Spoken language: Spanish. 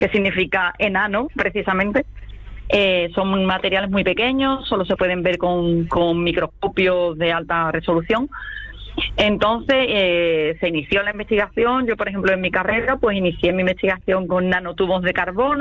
que significa enano, precisamente. Son materiales muy pequeños, solo se pueden ver con microscopios de alta resolución. Entonces se inició la investigación. Yo, por ejemplo, en mi carrera, pues inicié mi investigación con nanotubos de carbono.